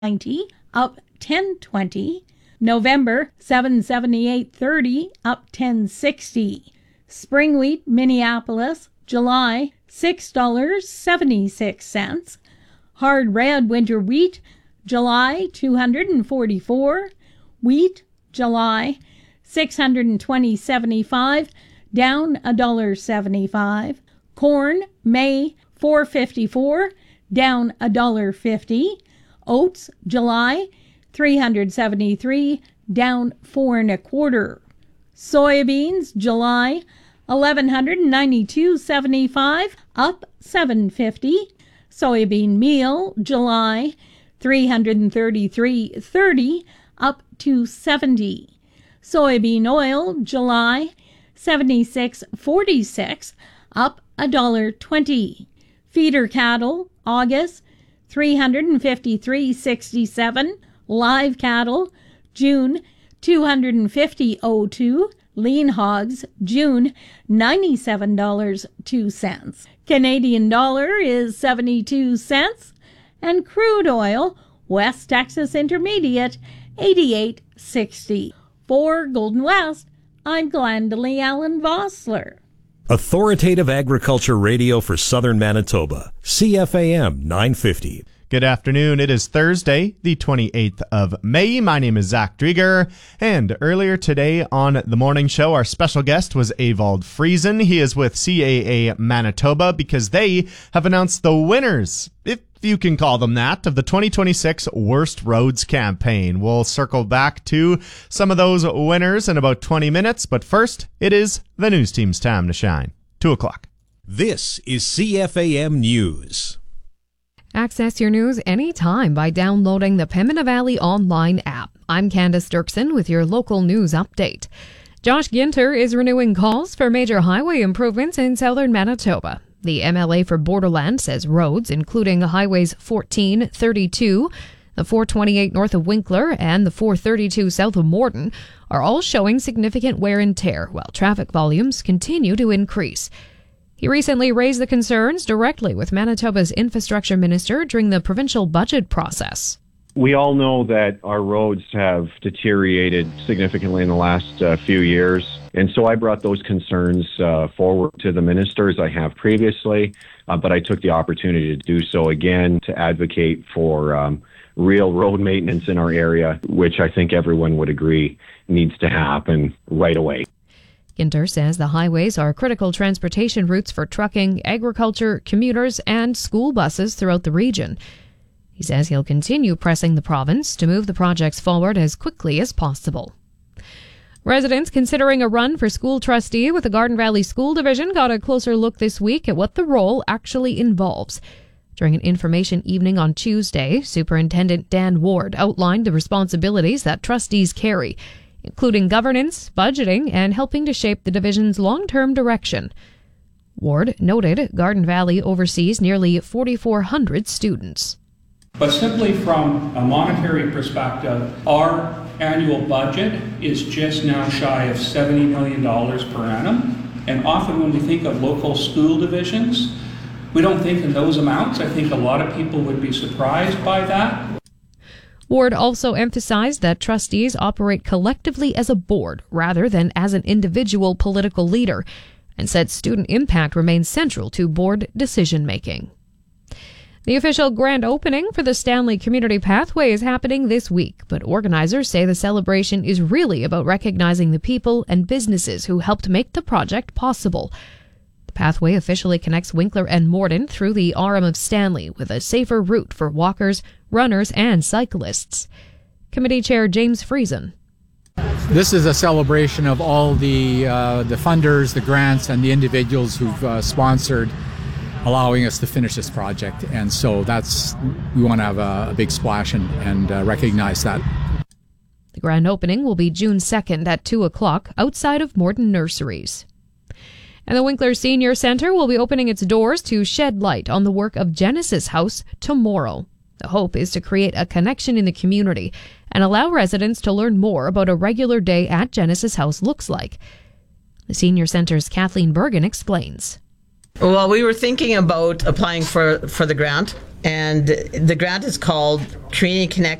$7.90, up $10.20. November, $7.78.30, up $10.60. Spring wheat, Minneapolis, July, $6.76. Hard red winter wheat, July, $244. Wheat, July, $620.75, down $1.75. Corn, May, $4.54, down $1.50. Oats, July, $373, down $4.25. Soybeans, July, $1,192.75, up $7.50. Soybean meal, July, $333.30, up $2.70. Soybean oil, July, $76.46, up $1.20. Feeder cattle, August, $353.67. Live cattle, June, $250.02. Lean hogs, June, $97.02. Canadian dollar is 72 cents. And crude oil, West Texas Intermediate, 88.60. For Golden West, I'm Glendalee Allen Vossler. Authoritative Agriculture Radio for Southern Manitoba, CFAM 950. Good afternoon. It is Thursday, the 28th of May. My name is Zach Drieger, and earlier today on the morning show, our special guest was Ewald Friesen. He is with CAA Manitoba because they have announced the winners, if you can call them that, of the 2026 Worst Roads campaign. We'll circle back to some of those winners in about 20 minutes, but first, it is the news team's time to shine. 2 o'clock. This is CFAM News. Access your news anytime by downloading the Pembina Valley online app. I'm Candace Dirksen with your local news update. Josh Ginter is renewing calls for major highway improvements in southern Manitoba. The MLA for Borderland says roads, including highways 14, 32, the 428 north of Winkler, and the 432 south of Morden, are all showing significant wear and tear, while traffic volumes continue to increase. He recently raised the concerns directly with Manitoba's infrastructure minister during the provincial budget process. We all know that our roads have deteriorated significantly in the last few years. And so I brought those concerns forward to the ministers I have previously, but I took the opportunity to do so again to advocate for real road maintenance in our area, which I think everyone would agree needs to happen right away. Ginter says the highways are critical transportation routes for trucking, agriculture, commuters, and school buses throughout the region. He says he'll continue pressing the province to move the projects forward as quickly as possible. Residents considering a run for school trustee with the Garden Valley School Division got a closer look this week at what the role actually involves. During an information evening on Tuesday, Superintendent Dan Ward outlined the responsibilities that trustees carry, including governance, budgeting, and helping to shape the division's long-term direction. Ward noted Garden Valley oversees nearly 4,400 students. But simply from a monetary perspective, our annual budget is just now shy of $70 million per annum. And often when we think of local school divisions, we don't think in those amounts. I think a lot of people would be surprised by that. Ward also emphasized that trustees operate collectively as a board rather than as an individual political leader, and said student impact remains central to board decision-making. The official grand opening for the Stanley Community Pathway is happening this week, but organizers say the celebration is really about recognizing the people and businesses who helped make the project possible. The pathway officially connects Winkler and Morden through the Arm of Stanley with a safer route for walkers, runners, and cyclists. Committee Chair James Friesen. This is a celebration of all the funders, the grants, and the individuals who've sponsored allowing us to finish this project. And so we want to have a big splash and recognize that. The grand opening will be June 2nd at 2 o'clock outside of Morden Nurseries. And the Winkler Senior Centre will be opening its doors to shed light on the work of Genesis House tomorrow. The hope is to create a connection in the community and allow residents to learn more about a regular day at Genesis House looks like. The Senior Centre's Kathleen Bergen explains. Well, we were thinking about applying for the grant, and the grant is called Community Connect